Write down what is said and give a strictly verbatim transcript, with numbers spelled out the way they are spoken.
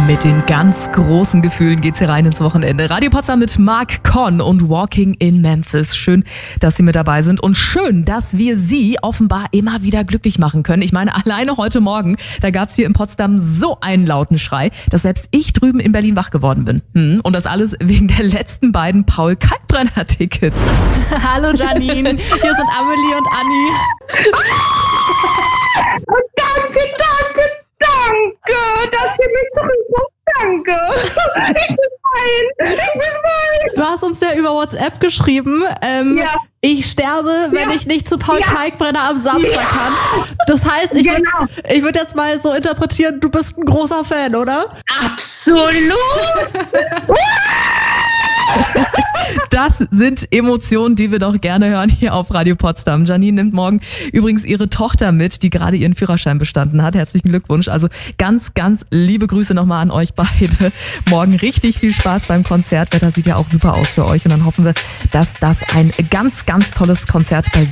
Mit den ganz großen Gefühlen geht's hier rein ins Wochenende. Radio Potsdam mit Mark Conn und Walking in Memphis. Schön, dass Sie mit dabei sind und schön, dass wir Sie offenbar immer wieder glücklich machen können. Ich meine, alleine heute Morgen, da gab's hier in Potsdam so einen lauten Schrei, dass selbst ich drüben in Berlin wach geworden bin. Hm. Und das alles wegen der letzten beiden Paul-Kalkbrenner-Tickets. Hallo Janine, hier sind Amelie und Anni. Oh, danke, danke, danke, dass ihr mich zurückruft. Danke. Ich bin fein. Ich bin fein. Du hast uns ja über WhatsApp geschrieben, ähm, Ja. ich sterbe, wenn Ja. ich nicht zu Paul Ja. Kalkbrenner am Samstag Ja. kann. Das heißt, ich Genau. würde ich würd jetzt mal so interpretieren, du bist ein großer Fan, oder? Absolut. Das sind Emotionen, die wir doch gerne hören hier auf Radio Potsdam. Janine nimmt morgen übrigens ihre Tochter mit, die gerade ihren Führerschein bestanden hat. Herzlichen Glückwunsch. Also ganz, ganz liebe Grüße nochmal an euch beide. Morgen richtig viel Spaß beim Konzert. Wetter sieht ja auch super aus für euch. Und dann hoffen wir, dass das ein ganz, ganz tolles Konzert bei